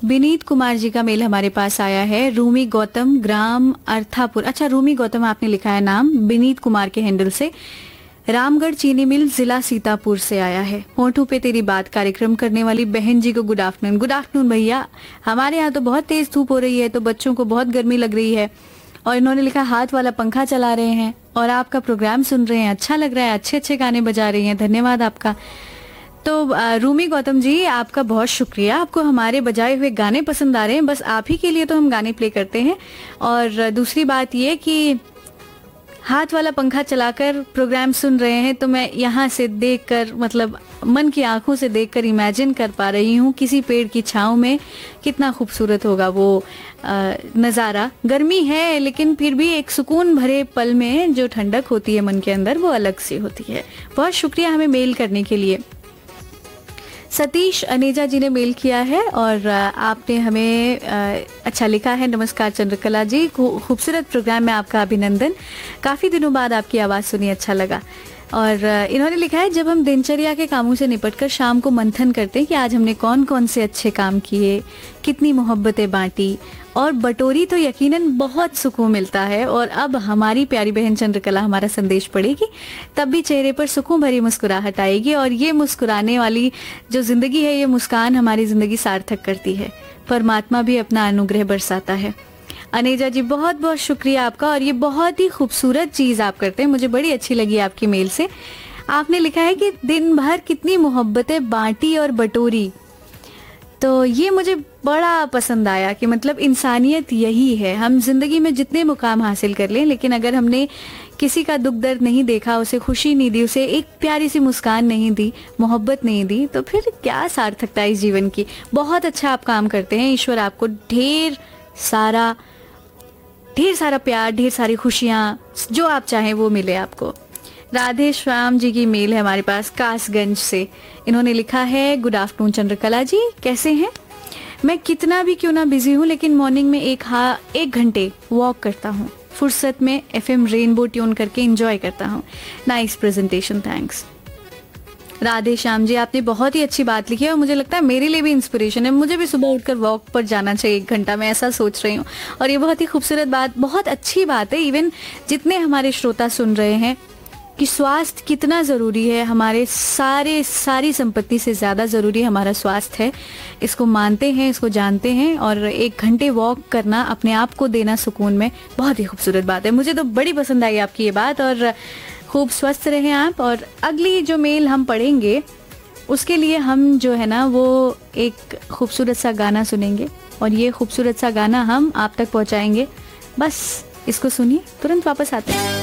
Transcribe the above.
विनीत कुमार जी का मेल हमारे पास आया है। रूमी गौतम, ग्राम अर्थापुर। अच्छा, रूमी गौतम आपने लिखा है नाम, विनीत कुमार के हैंडल से। रामगढ़ चीनी मिल, जिला सीतापुर से आया है। होठों पे तेरी बात कार्यक्रम करने वाली बहन जी को गुड आफ्टरनून। गुड आफ्टरनून भैया। हमारे यहाँ तो बहुत तेज धूप हो रही है, तो बच्चों को बहुत गर्मी लग रही है। और इन्होंने लिखा हाथ वाला पंखा चला रहे हैं और आपका प्रोग्राम सुन रहे हैं, अच्छा लग रहा है, अच्छे अच्छे गाने बजा रही हैं, धन्यवाद आपका। तो रूमी गौतम जी, आपका बहुत शुक्रिया। आपको हमारे बजाए हुए गाने पसंद आ रहे हैं, बस आप ही के लिए तो हम गाने प्ले करते हैं। और दूसरी बात ये कि हाथ वाला पंखा चलाकर प्रोग्राम सुन रहे हैं, तो मैं यहाँ से देखकर, मतलब मन की आंखों से देखकर इमेजिन कर पा रही हूँ किसी पेड़ की छांव में कितना खूबसूरत होगा वो नज़ारा। गर्मी है लेकिन फिर भी एक सुकून भरे पल में जो ठंडक होती है मन के अंदर, वो अलग सी होती है। बहुत शुक्रिया हमें मेल करने के लिए। सतीश अनेजा जी ने मेल किया है और आपने हमें अच्छा लिखा है। नमस्कार चंद्रकला जी, खूबसूरत प्रोग्राम में आपका अभिनंदन। काफ़ी दिनों बाद आपकी आवाज़ सुनी, अच्छा लगा। और इन्होंने लिखा है, जब हम दिनचर्या के कामों से निपटकर शाम को मंथन करते हैं कि आज हमने कौन कौन से अच्छे काम किए, कितनी मोहब्बतें बांटी और बटोरी, तो यकीनन बहुत सुकून मिलता है। और अब हमारी प्यारी बहन चंद्रकला हमारा संदेश पढ़ेगी, तब भी चेहरे पर सुकून भरी मुस्कुराहट आएगी। और ये मुस्कुराने वाली जो जिंदगी है, ये मुस्कान हमारी जिंदगी सार्थक करती है। परमात्मा भी अपना अनुग्रह बरसाता है। अनेजा जी, बहुत बहुत शुक्रिया आपका। और ये बहुत ही खूबसूरत चीज़ आप करते हैं, मुझे बड़ी अच्छी लगी आपकी मेल से। आपने लिखा है कि दिन भर कितनी मोहब्बतें बांटी और बटोरी, तो ये मुझे बड़ा पसंद आया कि मतलब इंसानियत यही है। हम जिंदगी में जितने मुकाम हासिल कर लें, लेकिन अगर हमने किसी का दुख दर्द नहीं देखा, उसे खुशी नहीं दी, उसे एक प्यारी सी मुस्कान नहीं दी, मोहब्बत नहीं दी, तो फिर क्या सार्थकता इस जीवन की। बहुत अच्छा आप काम करते हैं। ईश्वर आपको ढेर सारा प्यार, ढेर सारी खुशियाँ, जो आप चाहें वो मिले आपको। राधे श्याम जी की मेल है हमारे पास कासगंज से। इन्होंने लिखा है, गुड आफ्टरनून चंद्रकला जी, कैसे हैं? मैं कितना भी क्यों ना बिजी हूँ, लेकिन मॉर्निंग में एक घंटे वॉक करता हूँ। फुर्सत में FM रेनबो ट्यून करके एंजॉय करता हूँ। Nice presentation, thanks. Radhe Shyam ji, आपने बहुत ही अच्छी बात लिखी है और मुझे लगता है मेरे लिए भी इंस्पिरेशन है। मुझे भी सुबह उठकर वॉक पर जाना चाहिए 1 घंटा, मैं ऐसा सोच रही हूँ। और ये बहुत ही खूबसूरत बात, बहुत अच्छी बात है। इवन जितने हमारे श्रोता सुन रहे हैं कि स्वास्थ्य कितना ज़रूरी है, हमारे सारी संपत्ति से ज़्यादा ज़रूरी हमारा स्वास्थ्य है। इसको मानते हैं, इसको जानते हैं। और 1 घंटे वॉक करना, अपने आप को देना सुकून में, बहुत ही खूबसूरत बात है। मुझे तो बड़ी पसंद आई आपकी ये बात। और खूब स्वस्थ रहें आप। और अगली जो मेल हम पढ़ेंगे उसके लिए हम जो है ना, वो एक खूबसूरत सा गाना सुनेंगे और ये खूबसूरत सा गाना हम आप तक पहुंचाएंगे। बस इसको सुनिए, तुरंत वापस आते हैं।